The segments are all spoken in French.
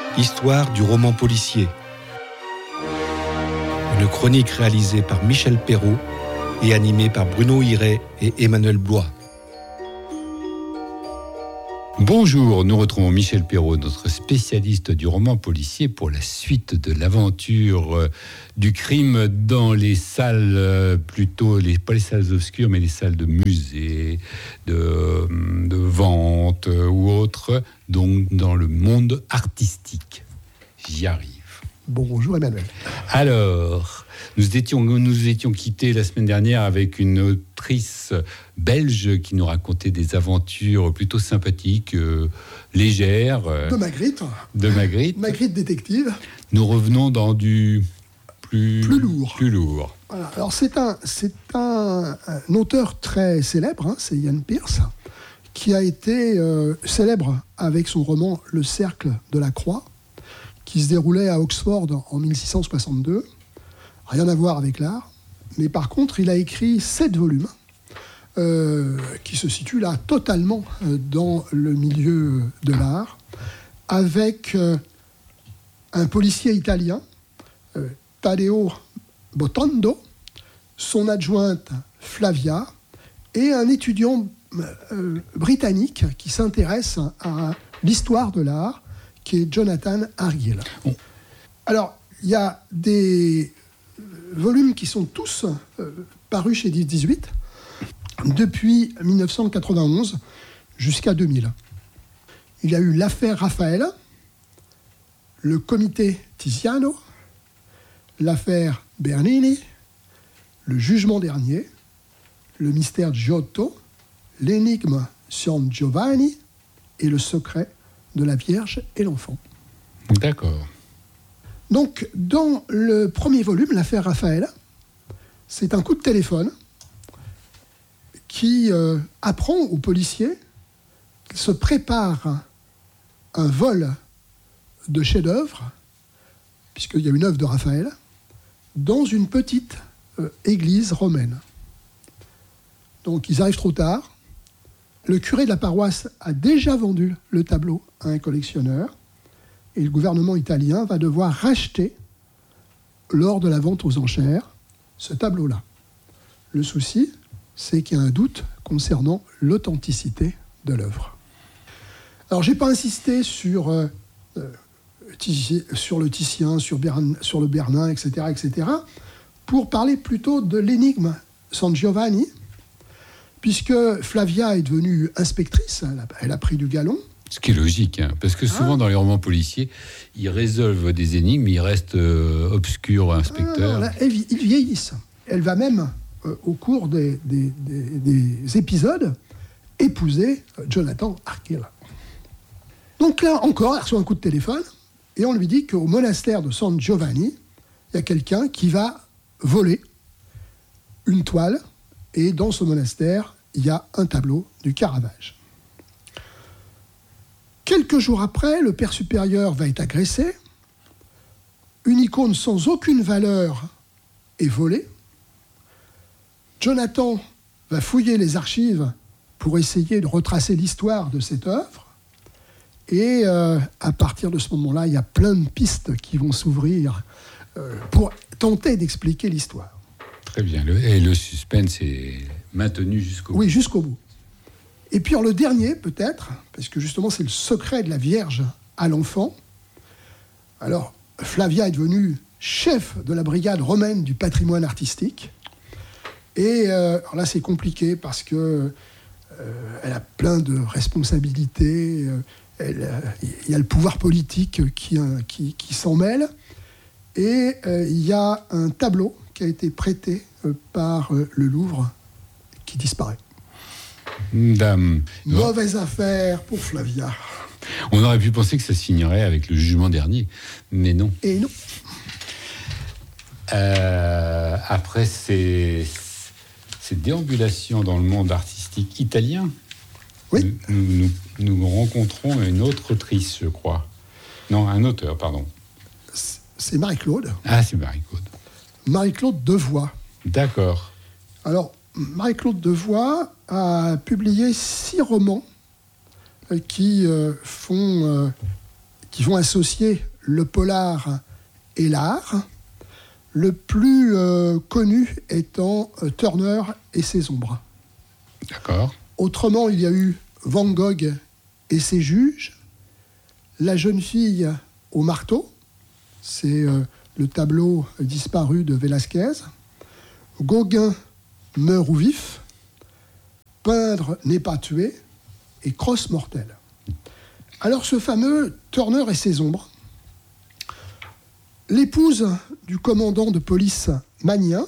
Histoire du roman policier. Une chronique réalisée par Michel Perrault et animée par Bruno Hiret et Emmanuel Blois. Bonjour, nous retrouvons Michel Perrault, notre spécialiste du roman policier, pour la suite de l'aventure du crime dans les salles, pas les salles obscures, mais les salles de musée, de vente ou autres, donc dans le monde artistique. J'y arrive. Bonjour Emmanuel. Alors, nous étions quittés la semaine dernière avec une autrice belge qui nous racontait des aventures plutôt sympathiques, légères. De Magritte. Magritte détective. Nous revenons dans du plus lourd. Voilà. Alors c'est un auteur très célèbre, c'est Ian Pearce, qui a été célèbre avec son roman Le Cercle de la Croix, qui se déroulait à Oxford en 1662. Rien à voir avec l'art. Mais par contre, il a écrit 7 volumes qui se situent là totalement dans le milieu de l'art, avec un policier italien, Taddeo Botondo, son adjointe Flavia, et un étudiant britannique qui s'intéresse à l'histoire de l'art, qui est Jonathan Hargill. Oh. Alors, il y a des volumes qui sont tous parus chez 18 depuis 1991 jusqu'à 2000. Il y a eu l'affaire Raphaël, le comité Tiziano, l'affaire Bernini, le jugement dernier, le mystère Giotto, l'énigme San Giovanni et le secret de la Vierge et l'enfant. D'accord. Donc, dans le premier volume, l'affaire Raphaël, c'est un coup de téléphone qui apprend aux policiers qu'il se prépare un vol de chef-d'œuvre, puisqu'il y a une œuvre de Raphaël, dans une petite église romaine. Donc, ils arrivent trop tard. Le curé de la paroisse a déjà vendu le tableau à un collectionneur et le gouvernement italien va devoir racheter, lors de la vente aux enchères, ce tableau-là. Le souci, c'est qu'il y a un doute concernant l'authenticité de l'œuvre. Alors, je n'ai pas insisté sur le Titien, sur le Bernin, etc., pour parler plutôt de l'énigme San Giovanni, puisque Flavia est devenue inspectrice, elle a pris du galon. Ce qui est logique, parce que souvent dans les romans policiers, ils résolvent des énigmes, mais ils restent obscurs, inspecteurs. Ils vieillissent. Elle va même, au cours des épisodes, épouser Jonathan Hargill. Donc là encore, elle reçoit un coup de téléphone, et on lui dit qu'au monastère de San Giovanni, il y a quelqu'un qui va voler une toile, et dans ce monastère, il y a un tableau du Caravage. Quelques jours après, le père supérieur va être agressé. Une icône sans aucune valeur est volée. Jonathan va fouiller les archives pour essayer de retracer l'histoire de cette œuvre. Et à partir de ce moment-là, il y a plein de pistes qui vont s'ouvrir pour tenter d'expliquer l'histoire. Très bien. Et le suspense est maintenu jusqu'au bout. Oui, jusqu'au bout. Et puis le dernier, peut-être, parce que justement, c'est le secret de la Vierge à l'enfant. Alors, Flavia est devenue chef de la brigade romaine du patrimoine artistique. Et alors là, c'est compliqué parce que elle a plein de responsabilités. Il y a le pouvoir politique qui s'en mêle. Et il y a un tableau qui a été prêté par le Louvre qui disparaît. Dame. Mauvaise affaire pour Flavia. On aurait pu penser que ça se finirait avec le jugement dernier, mais non. Et non. Après ces déambulations dans le monde artistique italien, oui. nous rencontrons une autre autrice, je crois. Non, un auteur, pardon. C'est Marie-Claude. Ah, c'est Marie-Claude. Marie-Claude Devoy. D'accord. Alors, Marie-Claude Devoy a publié 6 romans qui qui vont associer le polar et l'art. Le plus connu étant Turner et ses ombres. D'accord. Autrement, il y a eu Van Gogh et ses juges, La jeune fille au marteau, c'est le tableau disparu de Velázquez, Gauguin meurt ou vif, Peindre n'est pas tué et Crosse mortel. Alors ce fameux Turner et ses ombres, l'épouse du commandant de police Magnien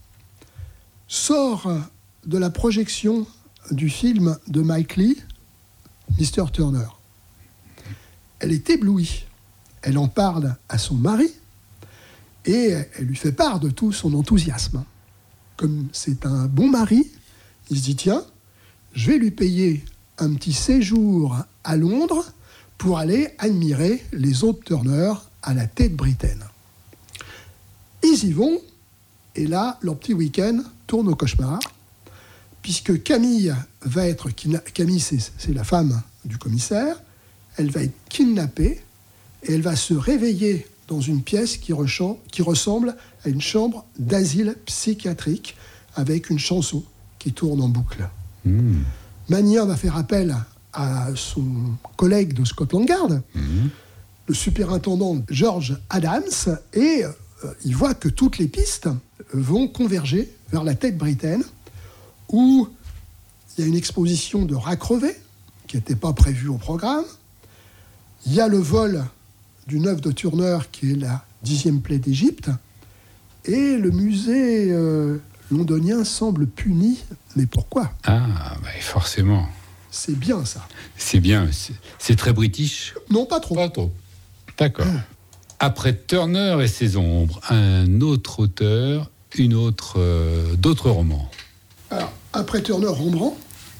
sort de la projection du film de Mike Leigh, Mr. Turner. Elle est éblouie. Elle en parle à son mari et elle lui fait part de tout son enthousiasme. Comme c'est un bon mari, il se dit tiens, je vais lui payer un petit séjour à Londres pour aller admirer les autres Turner à la Tate Britain. Ils y vont, et là, leur petit week-end tourne au cauchemar, puisque Camille va être... Camille, c'est la femme du commissaire. Elle va être kidnappée, et elle va se réveiller dans une pièce qui ressemble à une chambre d'asile psychiatrique, avec une chanson qui tourne en boucle. Magnien va faire appel à son collègue de Scotland Yard, le superintendant George Adams, et il voit que toutes les pistes vont converger vers la Tate Britain, où il y a une exposition de rats crevés, qui n'était pas prévue au programme. Il y a le vol d'une œuvre de Turner, qui est la 10e plaie d'Égypte, et le musée londonien semble puni. Mais pourquoi ? Ah, bah forcément. C'est bien, ça. C'est bien. C'est très british. Non, pas trop. Pas trop. D'accord. Après Turner et ses ombres, un autre auteur, d'autres romans. Alors, après Turner, Rembrandt,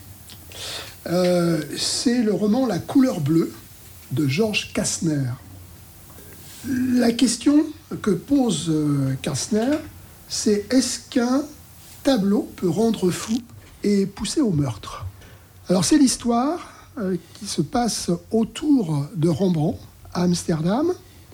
c'est le roman La couleur bleue de Georges Kastner. La question que pose Kastner, c'est est-ce qu'un tableau peut rendre fou et pousser au meurtre ? Alors c'est l'histoire qui se passe autour de Rembrandt, à Amsterdam.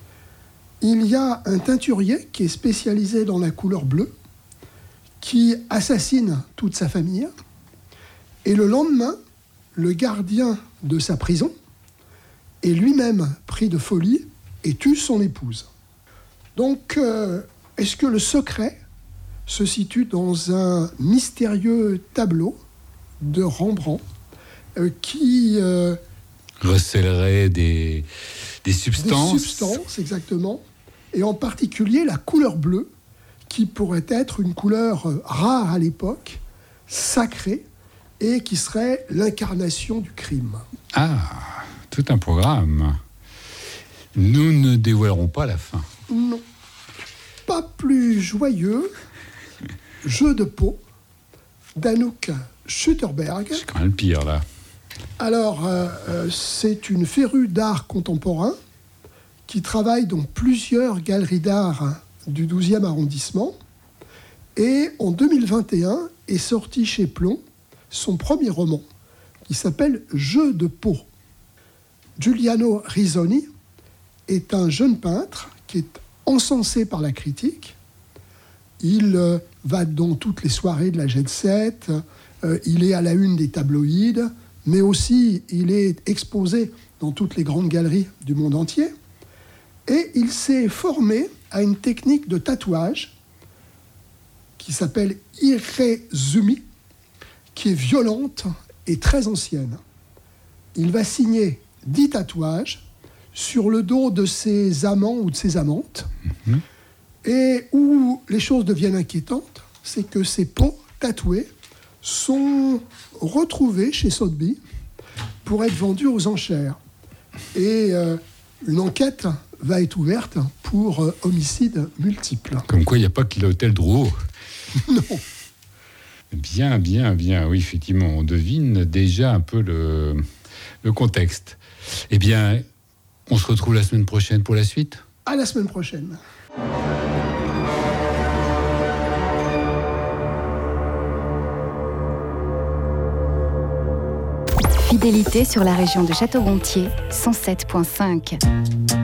Il y a un teinturier qui est spécialisé dans la couleur bleue, qui assassine toute sa famille. Et le lendemain, le gardien de sa prison est lui-même pris de folie et tue son épouse. Donc, est-ce que le secret se situe dans un mystérieux tableau de Rembrandt qui... recèlerait des substances. Des substances, exactement. Et en particulier la couleur bleue, qui pourrait être une couleur rare à l'époque, sacrée, et qui serait l'incarnation du crime. Ah, tout un programme. Nous ne dévoilerons pas la fin. Non. Pas plus joyeux, Jeu de peau, d'Anouk Schutterberg. C'est quand même le pire, là. Alors, c'est une férue d'art contemporain qui travaille dans plusieurs galeries d'art du 12e arrondissement. Et en 2021 est sorti chez Plon son premier roman qui s'appelle Jeu de peau. Giuliano Risoni est un jeune peintre qui est encensé par la critique. Il va dans toutes les soirées de la Jet Set, il est à la une des tabloïds, mais aussi il est exposé dans toutes les grandes galeries du monde entier. Et il s'est formé à une technique de tatouage qui s'appelle Irezumi, qui est violente et très ancienne. Il va signer 10 tatouages sur le dos de ses amants ou de ses amantes. Et où les choses deviennent inquiétantes, c'est que ces peaux tatouées sont retrouvées chez Sotheby's pour être vendues aux enchères. Et une enquête va être ouverte pour homicide multiple. Comme quoi, il n'y a pas que l'hôtel Drouot. Non. Bien, oui, effectivement, on devine déjà un peu le contexte. Eh bien, on se retrouve la semaine prochaine pour la suite. À la semaine prochaine. fidélité sur la région de Château-Gontier, 107.5.